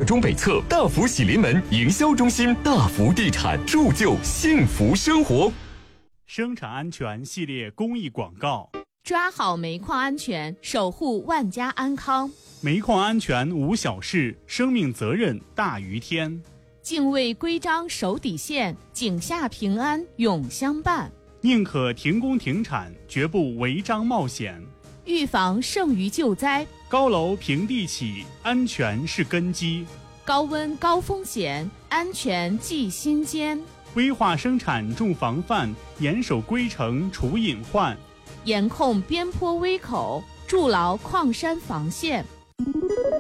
中北侧大福喜临门营销中心，大福地产铸就幸福生活。 生产安全系列公益广告： 抓好煤矿安全，守护万家安康。 煤矿安全无小事，生命责任大于天。 敬畏规章守底线，井下平安永相伴。 宁可停工停产，绝不违章冒险。 预防胜于救灾。 高楼平地起，安全是根基。 高温高风险，安全记心间。 危化生产重防范，严守规程除隐患。 严控边坡危口，筑牢矿山防线。